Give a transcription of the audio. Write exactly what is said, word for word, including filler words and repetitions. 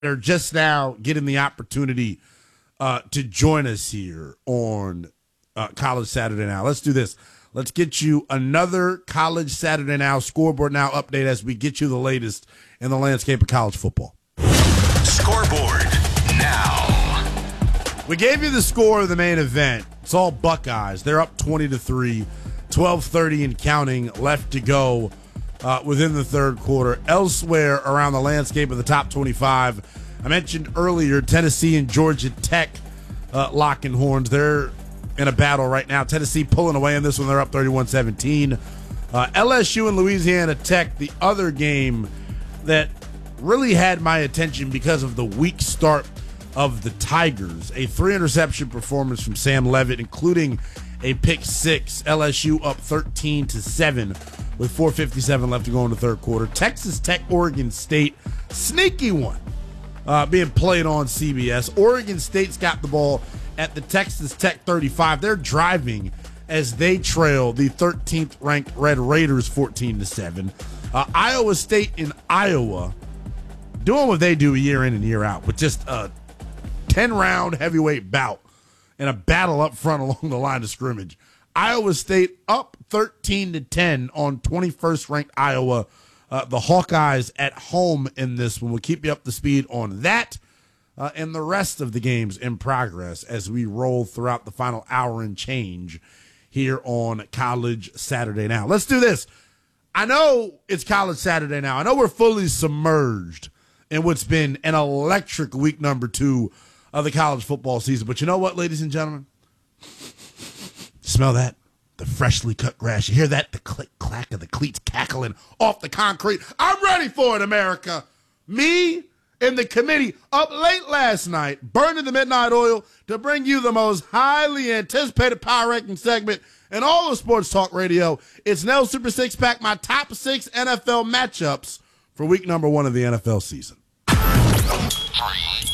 are just now getting the opportunity uh, to join us here on uh, College Saturday Now. Let's do this. Let's get you another College Saturday Now Scoreboard Now update as we get you the latest in the landscape of college football. Scoreboard Now. We gave you the score of the main event. It's all Buckeyes. They're up twenty to three, twelve thirty and counting left to go uh, within the third quarter. Elsewhere around the landscape of the top twenty-five, I mentioned earlier Tennessee and Georgia Tech uh, locking horns. They're in a battle right now. Tennessee pulling away in this one. They're up thirty-one seventeen. Uh, L S U and Louisiana Tech, the other game that really had my attention because of the weak start of the Tigers. A three interception performance from Sam Levitt, including a pick six. L S U up thirteen to seven with four fifty-seven left to go in the third quarter. Texas Tech, Oregon State, sneaky one uh, being played on C B S. Oregon State's got the ball at the Texas Tech thirty-five. They're driving as they trail the thirteenth ranked Red Raiders fourteen to seven. Uh, Iowa State in Iowa doing what they do year in and year out with just a ten-round heavyweight bout and a battle up front along the line of scrimmage. Iowa State up thirteen to ten on twenty-first ranked Iowa. Uh, the Hawkeyes at home in this one. We'll keep you up to speed on that uh, and the rest of the games in progress as we roll throughout the final hour and change here on College Saturday Now. Let's do this. I know it's College Saturday Now. I know we're fully submerged in what's been an electric week number two of the college football season. But you know what, ladies and gentlemen? Smell that? The freshly cut grass. You hear that? The click, clack of the cleats cackling off the concrete. I'm ready for it, America. Me and the committee up late last night, burning the midnight oil to bring you the most highly anticipated power ranking segment in all of sports talk radio. It's Nell Super Six Pack, my top six N F L matchups for week number one of the N F L season. Three.